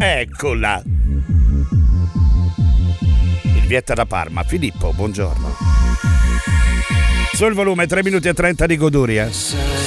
Eccola. Il Vietta da Parma. Filippo, buongiorno. Sul volume 3 minuti e 30 di Goduria.